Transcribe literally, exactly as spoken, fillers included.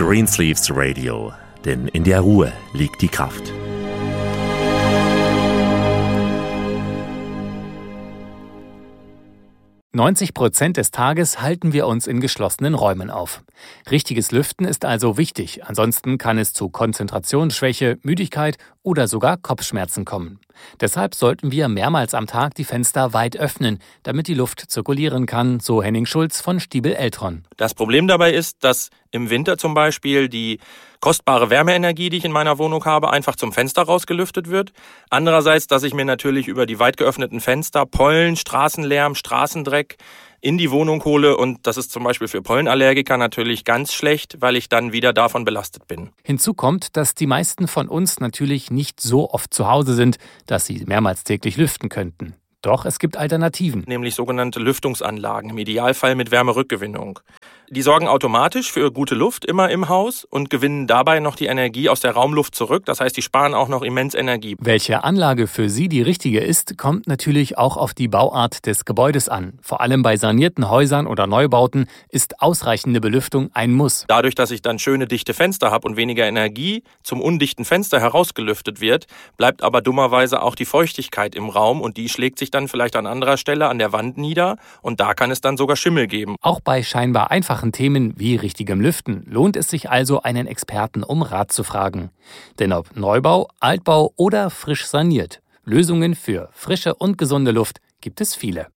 Greensleeves Radio, denn in der Ruhe liegt die Kraft. neunzig Prozent des Tages halten wir uns in geschlossenen Räumen auf. Richtiges Lüften ist also wichtig, ansonsten kann es zu Konzentrationsschwäche, Müdigkeit oder sogar Kopfschmerzen kommen. Deshalb sollten wir mehrmals am Tag die Fenster weit öffnen, damit die Luft zirkulieren kann, so Henning Schulz von Stiebel-Eltron. Das Problem dabei ist, dass im Winter zum Beispiel die kostbare Wärmeenergie, die ich in meiner Wohnung habe, einfach zum Fenster rausgelüftet wird. Andererseits, dass ich mir natürlich über die weit geöffneten Fenster Pollen, Straßenlärm, Straßendreck in die Wohnung hole, und das ist zum Beispiel für Pollenallergiker natürlich ganz schlecht, weil ich dann wieder davon belastet bin. Hinzu kommt, dass die meisten von uns natürlich nicht so oft zu Hause sind, dass sie mehrmals täglich lüften könnten. Doch es gibt Alternativen. Nämlich sogenannte Lüftungsanlagen, im Idealfall mit Wärmerückgewinnung. Die sorgen automatisch für gute Luft immer im Haus und gewinnen dabei noch die Energie aus der Raumluft zurück. Das heißt, die sparen auch noch immens Energie. Welche Anlage für Sie die richtige ist, kommt natürlich auch auf die Bauart des Gebäudes an. Vor allem bei sanierten Häusern oder Neubauten ist ausreichende Belüftung ein Muss. Dadurch, dass ich dann schöne dichte Fenster habe und weniger Energie zum undichten Fenster herausgelüftet wird, bleibt aber dummerweise auch die Feuchtigkeit im Raum, und die schlägt sich dann vielleicht an anderer Stelle an der Wand nieder, und da kann es dann sogar Schimmel geben. Auch bei scheinbar einfachen Themen wie richtigem Lüften lohnt es sich also, einen Experten um Rat zu fragen. Denn ob Neubau, Altbau oder frisch saniert, Lösungen für frische und gesunde Luft gibt es viele.